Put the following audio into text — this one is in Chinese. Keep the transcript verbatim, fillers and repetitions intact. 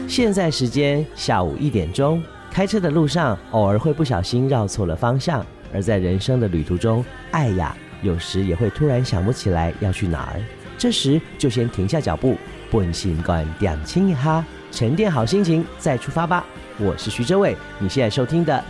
现在时间下午一点钟，开车的路上偶尔会不小心绕错了方向，而在人生的旅途中，爱呀，有时也会突然想不起来要去哪儿。这时就先停下脚步，本心观点清一哈，沉淀好心情再出发吧。我是徐哲伟，你现在收听的